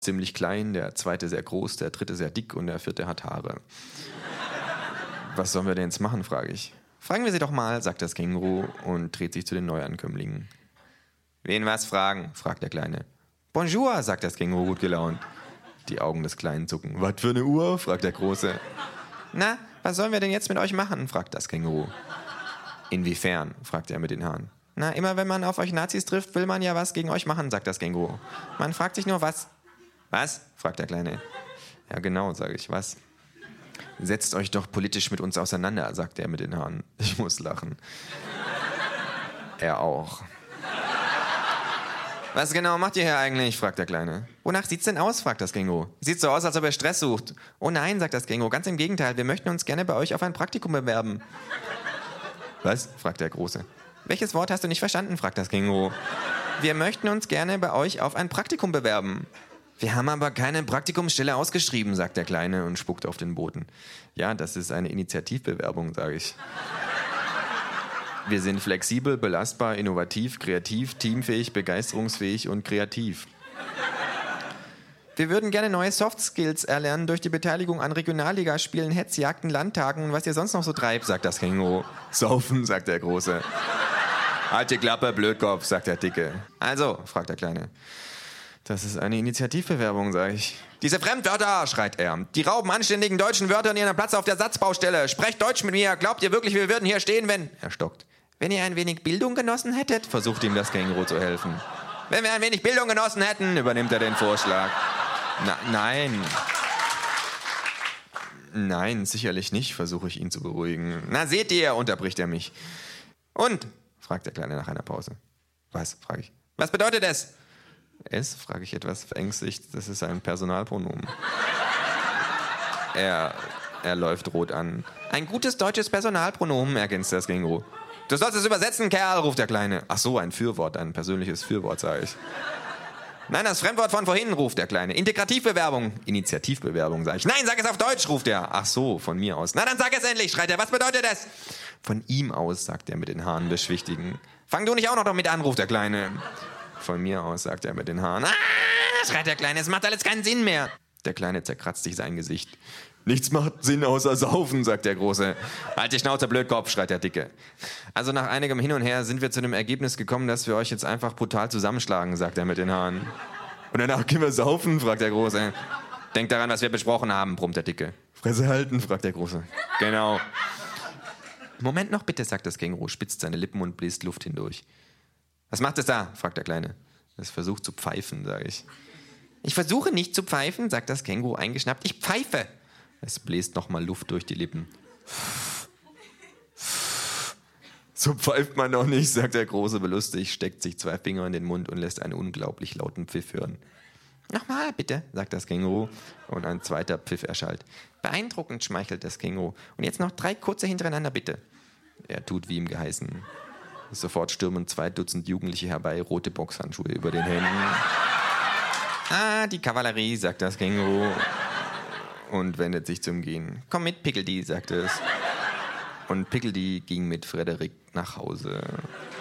ziemlich klein, der zweite sehr groß, der dritte sehr dick und der vierte hat Haare. Was sollen wir denn jetzt machen, frage ich. Fragen wir sie doch mal, sagt das Känguru und dreht sich zu den Neuankömmlingen. Wen was fragen, fragt der Kleine. Bonjour, sagt das Känguru gut gelaunt. Die Augen des Kleinen zucken. Was für eine Uhr, fragt der Große. Na, was sollen wir denn jetzt mit euch machen, fragt das Känguru. Inwiefern, fragt er mit den Haaren. Na, immer wenn man auf euch Nazis trifft, will man ja was gegen euch machen, sagt das Känguru. Man fragt sich nur, was? Was? Fragt der Kleine. Ja genau, sage ich, was? Setzt euch doch politisch mit uns auseinander, sagt er mit den Haaren. Ich muss lachen. Er auch. Was genau macht ihr hier eigentlich, fragt der Kleine. Wonach sieht's denn aus, fragt das Känguru. Sieht so aus, als ob er Stress sucht. Oh nein, sagt das Känguru, ganz im Gegenteil, wir möchten uns gerne bei euch auf ein Praktikum bewerben. Was? fragt der Große. Welches Wort hast du nicht verstanden, fragt das Känguru. Wir möchten uns gerne bei euch auf ein Praktikum bewerben. Wir haben aber keine Praktikumsstelle ausgeschrieben, sagt der Kleine und spuckt auf den Boden. Ja, das ist eine Initiativbewerbung, sage ich. Wir sind flexibel, belastbar, innovativ, kreativ, teamfähig, begeisterungsfähig und kreativ. Wir würden gerne neue Soft Skills erlernen durch die Beteiligung an Regionalligaspielen, Hetzjagden, Landtagen und was ihr sonst noch so treibt, sagt das Känguru. Saufen, sagt der Große. Halt die Klappe, Blödkopf, sagt der Dicke. Also, fragt der Kleine. Das ist eine Initiativbewerbung, sage ich. Diese Fremdwörter, schreit er. Die rauben anständigen deutschen Wörtern ihren Platz auf der Satzbaustelle. Sprecht Deutsch mit mir. Glaubt ihr wirklich, wir würden hier stehen, wenn... Er stockt. Wenn ihr ein wenig Bildung genossen hättet, versucht ihm das Känguru zu helfen. Wenn wir ein wenig Bildung genossen hätten, übernimmt er den Vorschlag. Nein. Nein, sicherlich nicht, versuche ich ihn zu beruhigen. Na, seht ihr, unterbricht er mich. Und? Fragt der Kleine nach einer Pause. Was? Frage ich. Was bedeutet es? Es, frage ich etwas verängstigt, das ist ein Personalpronomen. Er läuft rot an. Ein gutes deutsches Personalpronomen, ergänzt das Känguru. Du sollst es übersetzen, Kerl, ruft der Kleine. Ach so, ein Fürwort, ein persönliches Fürwort, sage ich. Nein, das Fremdwort von vorhin, ruft der Kleine. Integrativbewerbung. Initiativbewerbung, sage ich. Nein, sag es auf Deutsch, ruft er. Ach so, von mir aus. Na, dann sag es endlich, schreit er. Was bedeutet das? Von ihm aus, sagt er mit den Haaren beschwichtigen. Fang du nicht auch noch damit an, ruft der Kleine. Von mir aus, sagt er mit den Haaren. Ah, schreit der Kleine, es macht alles keinen Sinn mehr. Der Kleine zerkratzt sich sein Gesicht. Nichts macht Sinn außer Saufen, sagt der Große. Halt die Schnauze, Blödkopf, schreit der Dicke. Also nach einigem Hin und Her sind wir zu dem Ergebnis gekommen, dass wir euch jetzt einfach brutal zusammenschlagen, sagt er mit den Haaren. Und danach gehen wir saufen, fragt der Große. Denkt daran, was wir besprochen haben, brummt der Dicke. Fresse halten, fragt der Große. Genau. Moment noch bitte, sagt das Känguru, spitzt seine Lippen und bläst Luft hindurch. Was macht es da? fragt der Kleine. Es versucht zu pfeifen, sage ich. Ich versuche nicht zu pfeifen, sagt das Känguru eingeschnappt. Ich pfeife. Es bläst nochmal Luft durch die Lippen. So pfeift man doch nicht, sagt der Große belustigt, steckt sich 2 Finger in den Mund und lässt einen unglaublich lauten Pfiff hören. Nochmal bitte, sagt das Känguru und ein zweiter Pfiff erschallt. Beeindruckend, schmeichelt das Känguru. Und jetzt noch 3 kurze hintereinander, bitte. Er tut wie ihm geheißen. Sofort stürmen 2 Dutzend Jugendliche herbei, rote Boxhandschuhe über den Händen. Ah, die Kavallerie, sagt das Känguru und wendet sich zum Gehen. Komm mit, Pickledy, sagt es. Und Pickledy ging mit Frederik nach Hause.